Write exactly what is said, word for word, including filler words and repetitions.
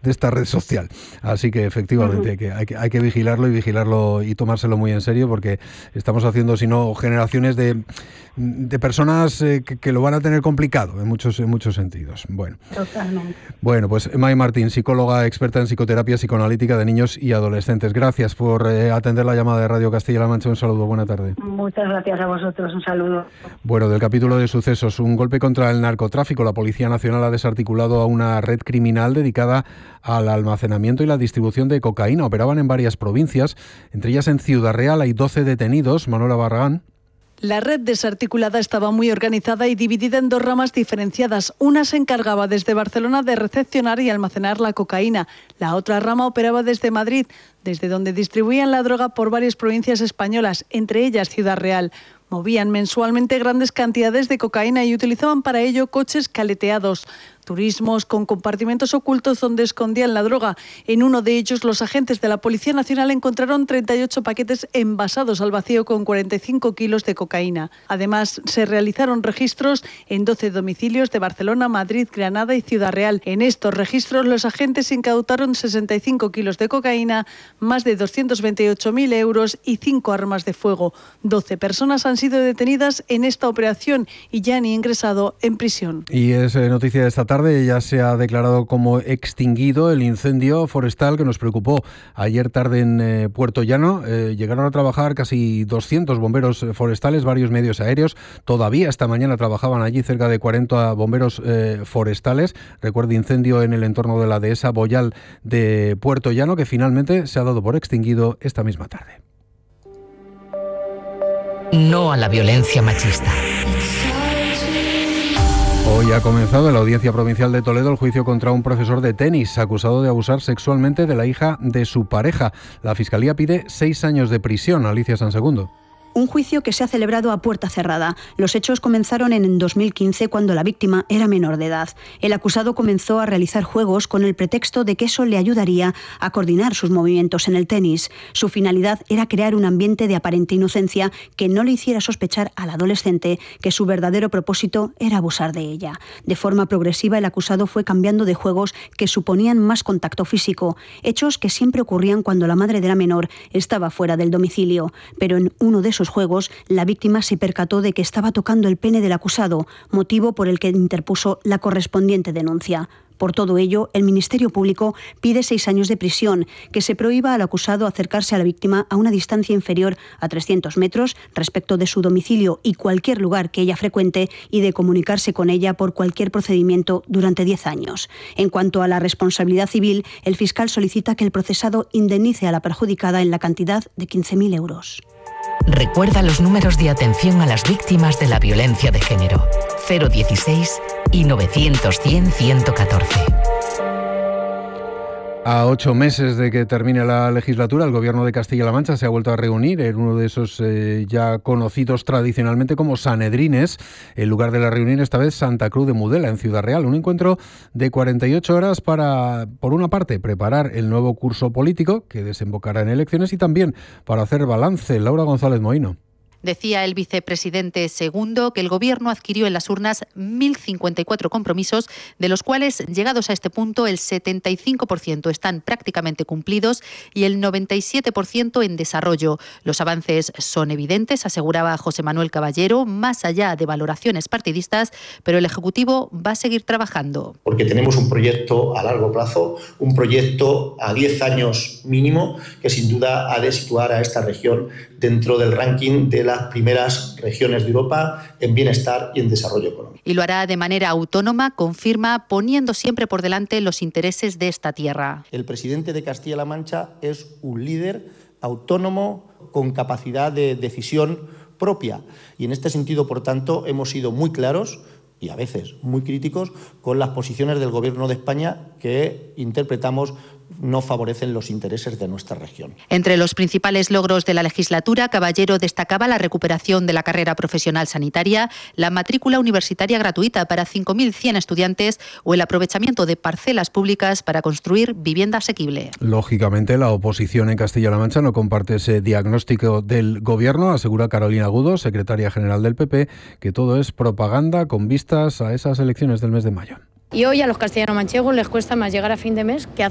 de esta red social. Así que efectivamente hay que, hay que, hay que vigilarlo y vigilarlo y tomárselo muy en serio, porque estamos haciendo, si no, generaciones de, de personas eh, que, que lo van a tener complicado en muchos, en muchos sentidos. Bueno, Totalmente. Bueno, pues May Martín, psicóloga experta en psicoterapia psicoanalítica de niños y adolescentes. Gracias por eh, atender la llamada de Radio Castilla-La Mancha. Un saludo, buena tarde. Muchas gracias a vosotros, un saludo. Bueno, del capítulo de sucesos, un golpe contra el narcotráfico. La Policía Nacional ha desarticulado a una red criminal dedicada al almacenamiento y la distribución de cocaína. Operaban en varias provincias, entre ellas en Ciudad Real hay doce detenidos. Manuela Barragán. La red desarticulada estaba muy organizada y dividida en dos ramas diferenciadas. Una se encargaba desde Barcelona de recepcionar y almacenar la cocaína. La otra rama operaba desde Madrid, desde donde distribuían la droga por varias provincias españolas, entre ellas Ciudad Real. Movían mensualmente grandes cantidades de cocaína y utilizaban para ello coches caleteados, turismos con compartimentos ocultos donde escondían la droga. En uno de ellos, los agentes de la Policía Nacional encontraron treinta y ocho paquetes envasados al vacío con cuarenta y cinco kilos de cocaína. Además, se realizaron registros en doce domicilios de Barcelona, Madrid, Granada y Ciudad Real. En estos registros, los agentes incautaron sesenta y cinco kilos de cocaína, más de doscientos veintiocho mil euros y cinco armas de fuego. doce personas han sido detenidas en esta operación y ya han ingresado en prisión. Y es eh, noticia de esta tarde, ya se ha declarado como extinguido el incendio forestal que nos preocupó ayer tarde en eh, Puerto Llano. Eh, llegaron a trabajar casi doscientos bomberos forestales, varios medios aéreos. Todavía esta mañana trabajaban allí cerca de cuarenta bomberos eh, forestales. Recuerde, incendio en el entorno de la dehesa Boyal de Puerto Llano, que finalmente se ha dado por extinguido esta misma tarde. No a la violencia machista. Hoy ha comenzado en la Audiencia Provincial de Toledo el juicio contra un profesor de tenis acusado de abusar sexualmente de la hija de su pareja. La Fiscalía pide seis años de prisión. Alicia Sansegundo. Un juicio que se ha celebrado a puerta cerrada. Los hechos comenzaron en dos mil quince, cuando la víctima era menor de edad. El acusado comenzó a realizar juegos con el pretexto de que eso le ayudaría a coordinar sus movimientos en el tenis. Su finalidad era crear un ambiente de aparente inocencia que no le hiciera sospechar al adolescente que su verdadero propósito era abusar de ella. De forma progresiva, el acusado fue cambiando de juegos que suponían más contacto físico, hechos que siempre ocurrían cuando la madre de la menor estaba fuera del domicilio. Pero en uno de esos juegos, la víctima se percató de que estaba tocando el pene del acusado, motivo por el que interpuso la correspondiente denuncia. Por todo ello, el Ministerio Público pide seis años de prisión, que se prohíba al acusado acercarse a la víctima a una distancia inferior a trescientos metros respecto de su domicilio y cualquier lugar que ella frecuente, y de comunicarse con ella por cualquier procedimiento durante diez años. En cuanto a la responsabilidad civil, el fiscal solicita que el procesado indemnice a la perjudicada en la cantidad de quince mil euros. Recuerda los números de atención a las víctimas de la violencia de género: cero dieciséis y novecientos cien ciento catorce. A ocho meses de que termine la legislatura, el Gobierno de Castilla-La Mancha se ha vuelto a reunir en uno de esos eh, ya conocidos tradicionalmente como Sanedrines. El lugar de la reunión, esta vez Santa Cruz de Mudela, en Ciudad Real. Un encuentro de cuarenta y ocho horas para, por una parte, preparar el nuevo curso político que desembocará en elecciones, y también para hacer balance. Laura González Mohino. Decía el vicepresidente segundo que el Gobierno adquirió en las urnas mil cincuenta y cuatro compromisos, de los cuales, llegados a este punto, el setenta y cinco por ciento están prácticamente cumplidos y el noventa y siete por ciento en desarrollo. Los avances son evidentes, aseguraba José Manuel Caballero, más allá de valoraciones partidistas, pero el Ejecutivo va a seguir trabajando. Porque tenemos un proyecto a largo plazo, un proyecto a diez años mínimo, que sin duda ha de situar a esta región dentro del ranking de las primeras regiones de Europa en bienestar y en desarrollo económico. Y lo hará de manera autónoma, confirma, poniendo siempre por delante los intereses de esta tierra. El presidente de Castilla-La Mancha es un líder autónomo con capacidad de decisión propia. Y en este sentido, por tanto, hemos sido muy claros y a veces muy críticos con las posiciones del Gobierno de España que interpretamos no favorecen los intereses de nuestra región. Entre los principales logros de la legislatura, Caballero destacaba la recuperación de la carrera profesional sanitaria, la matrícula universitaria gratuita para cinco mil cien estudiantes o el aprovechamiento de parcelas públicas para construir vivienda asequible. Lógicamente, la oposición en Castilla-La Mancha no comparte ese diagnóstico del Gobierno. Asegura Carolina Agudo, secretaria general del P P, que todo es propaganda con vistas a esas elecciones del mes de mayo. Y hoy a los castellano-manchegos les cuesta más llegar a fin de mes que